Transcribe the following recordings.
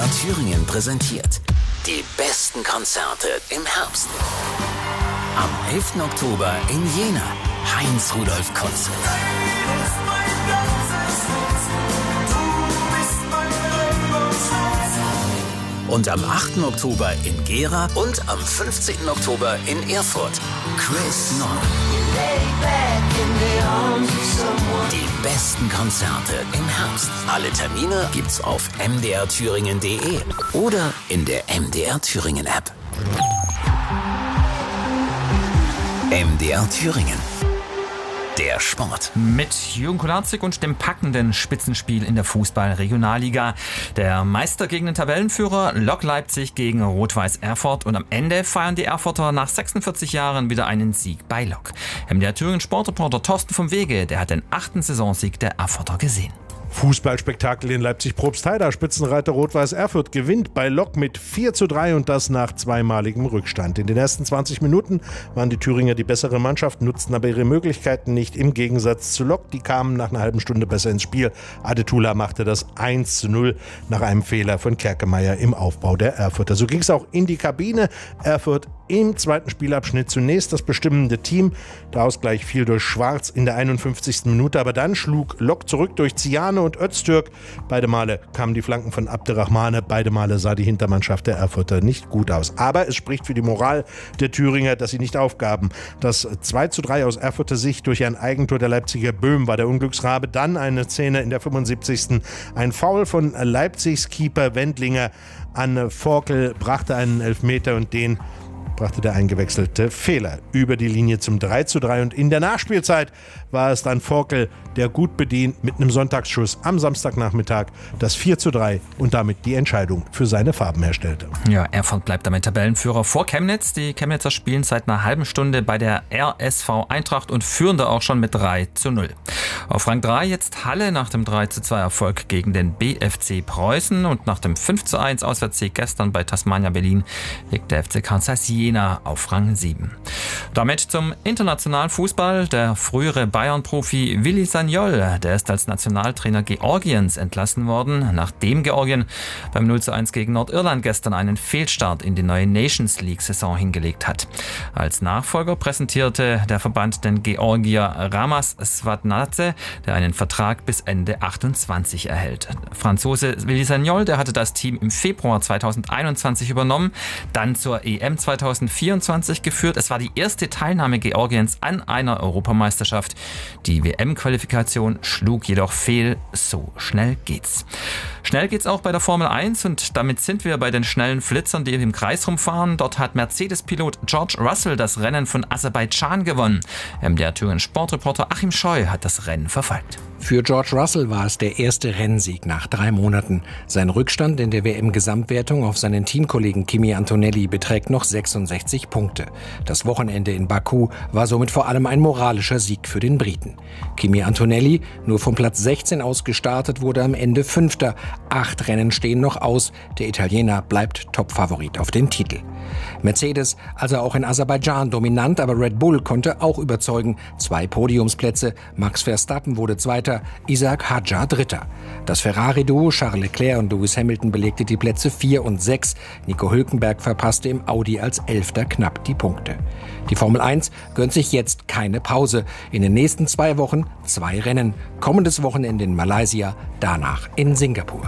MDR Thüringen präsentiert die besten Konzerte im Herbst. Am 11. Oktober in Jena, Heinz-Rudolf Konzert. Und am 8. Oktober in Gera und am 15. Oktober in Erfurt, Chris Nord. Die besten Konzerte im Herbst. Alle Termine gibt's auf mdrthüringen.de oder in der MDR Thüringen App. MDR Thüringen. Der Sport. Mit Jürgen Kolarzig und dem packenden Spitzenspiel in der Fußball-Regionalliga. Der Meister gegen den Tabellenführer Lok Leipzig gegen Rot-Weiß Erfurt. Und am Ende feiern die Erfurter nach 46 Jahren wieder einen Sieg bei Lok. Der Thüringen Sportreporter Thorsten vom Wege, der hat den 8. Saisonsieg der Erfurter gesehen. Fußballspektakel in Leipzig-Probstheida. Spitzenreiter Rot-Weiß Erfurt gewinnt bei Lok mit 4:3 und das nach zweimaligem Rückstand. In den ersten 20 Minuten waren die Thüringer die bessere Mannschaft, nutzten aber ihre Möglichkeiten nicht. Im Gegensatz zu Lok, die kamen nach einer halben Stunde besser ins Spiel. Adetula machte das 1:0 nach einem Fehler von Kerkemeyer im Aufbau der Erfurter. So ging es auch in die Kabine. Erfurt im zweiten Spielabschnitt zunächst das bestimmende Team. Der Ausgleich fiel durch Schwarz in der 51. Minute, aber dann schlug Lok zurück durch Ziane und Öztürk. Beide Male kamen die Flanken von Abderrahmane. Beide Male sah die Hintermannschaft der Erfurter nicht gut aus. Aber es spricht für die Moral der Thüringer, dass sie nicht aufgaben. Das 2:3 aus Erfurter Sicht durch ein Eigentor der Leipziger Böhm war der Unglücksrabe. Dann eine Szene in der 75. Ein Foul von Leipzigs Keeper Wendlinger an Forkel brachte einen Elfmeter und den brachte der eingewechselte Fehler über die Linie zum 3:3 und in der Nachspielzeit war es dann Forkel, der gut bedient mit einem Sonntagsschuss am Samstagnachmittag das 4:3 und damit die Entscheidung für seine Farben herstellte. Ja, Erfurt bleibt damit Tabellenführer vor Chemnitz. Die Chemnitzer spielen seit einer halben Stunde bei der RSV Eintracht und führen da auch schon mit 3:0. Auf Rang 3 jetzt Halle nach dem 3:2 Erfolg gegen den BFC Preußen und nach dem 5:1 Auswärtssieg gestern bei Tasmania Berlin liegt der FC Kansas Jena auf Rang 7. Damit zum internationalen Fußball. Der frühere Bayern-Profi Willi Sagnol, der ist als Nationaltrainer Georgiens entlassen worden, nachdem Georgien beim 0:1 gegen Nordirland gestern einen Fehlstart in die neue Nations League-Saison hingelegt hat. Als Nachfolger präsentierte der Verband den Georgier Ramas Svadnadze, der einen Vertrag bis Ende 28 erhält. Franzose Willi Sagnol, der hatte das Team im Februar 2021 übernommen, dann zur EM 2024 geführt. Es war die erste Teilnahme Georgiens an einer Europameisterschaft. Die WM-Qualifikation schlug jedoch fehl. So schnell geht's. Schnell geht's auch bei der Formel 1 und damit sind wir bei den schnellen Flitzern, die im Kreis rumfahren. Dort hat Mercedes-Pilot George Russell das Rennen von Aserbaidschan gewonnen. Der Thüringen Sportreporter Achim Scheu hat das Rennen verfolgt. Für George Russell war es der erste Rennsieg nach 3 Monaten. Sein Rückstand in der WM-Gesamtwertung auf seinen Teamkollegen Kimi Antonelli beträgt noch 66 Punkte. Das Wochenende in Baku war somit vor allem ein moralischer Sieg für den Briten. Kimi Antonelli, nur vom Platz 16 aus gestartet, wurde am Ende Fünfter. 8 Rennen stehen noch aus. Der Italiener bleibt Topfavorit auf den Titel. Mercedes, also auch in Aserbaidschan dominant, aber Red Bull konnte auch überzeugen. 2 Podiumsplätze. Max Verstappen wurde Zweiter, Isaac Hadjar Dritter. Das Ferrari-Duo Charles Leclerc und Lewis Hamilton belegte die Plätze 4 und 6. Nico Hülkenberg verpasste im Audi als 11. knapp die Punkte. Die Formel 1 gönnt sich jetzt keine Pause. In den nächsten 2 Wochen 2 Rennen. Kommendes Wochenende in Malaysia, danach in Singapur.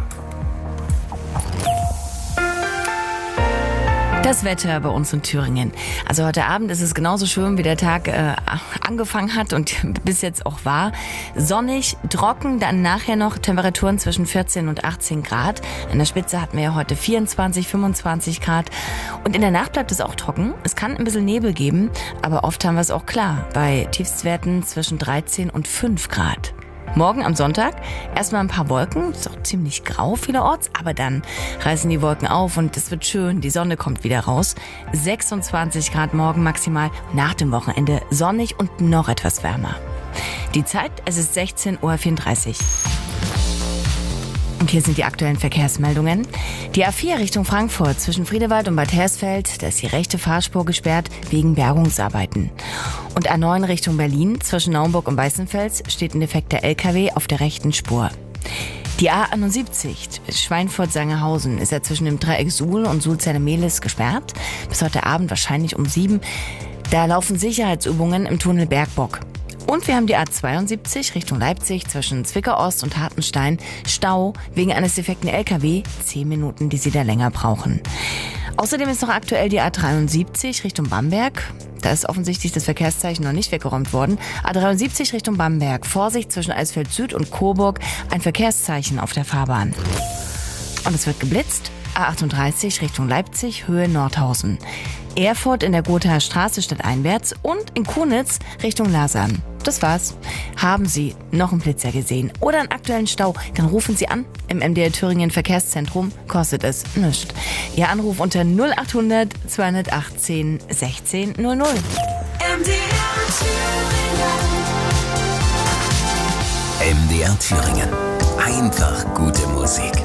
Das Wetter bei uns in Thüringen. Also heute Abend ist es genauso schön, wie der Tag angefangen hat und bis jetzt auch war. Sonnig, trocken, dann nachher noch Temperaturen zwischen 14 und 18 Grad. In der Spitze hatten wir ja heute 24, 25 Grad. Und in der Nacht bleibt es auch trocken. Es kann ein bisschen Nebel geben, aber oft haben wir es auch klar. Bei Tiefstwerten zwischen 13 und 5 Grad. Morgen am Sonntag erstmal ein paar Wolken, ist auch ziemlich grau vielerorts, aber dann reißen die Wolken auf und es wird schön, die Sonne kommt wieder raus. 26 Grad morgen maximal, nach dem Wochenende sonnig und noch etwas wärmer. Die Zeit, es ist 16:34 Uhr. Und hier sind die aktuellen Verkehrsmeldungen. Die A4 Richtung Frankfurt zwischen Friedewald und Bad Hersfeld, da ist die rechte Fahrspur gesperrt wegen Bergungsarbeiten. Und A9 Richtung Berlin zwischen Naumburg und Weißenfels steht ein defekter LKW auf der rechten Spur. Die A71 Schweinfurt-Sangerhausen ist ja zwischen dem Dreieck Suhl und Sulzerne-Mehlis gesperrt. Bis heute Abend wahrscheinlich um 7. Da laufen Sicherheitsübungen im Tunnel Bergbock. Und wir haben die A72 Richtung Leipzig zwischen Zwickau-Ost und Hartenstein. Stau wegen eines defekten LKW. 10 Minuten, die sie da länger brauchen. Außerdem ist noch aktuell die A73 Richtung Bamberg. Da ist offensichtlich das Verkehrszeichen noch nicht weggeräumt worden. A73 Richtung Bamberg. Vorsicht zwischen Eisfeld Süd und Coburg. Ein Verkehrszeichen auf der Fahrbahn. Und es wird geblitzt. A38 Richtung Leipzig, Höhe Nordhausen. Erfurt in der Gothaer Straße stadteinwärts und in Kunitz Richtung Lasern. Das war's. Haben Sie noch einen Blitzer gesehen oder einen aktuellen Stau, dann rufen Sie an im MDR Thüringen Verkehrszentrum, kostet es nichts. Ihr Anruf unter 0800 218 16 00. MDR Thüringen. Einfach gute Musik.